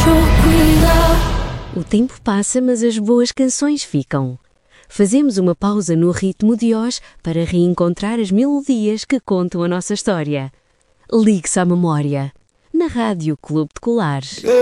O tempo passa, mas as boas canções ficam. Fazemos uma pausa no ritmo de hoje para reencontrar as melodias que contam a nossa história. Ligue-se à memória. Na Rádio Clube de Colares.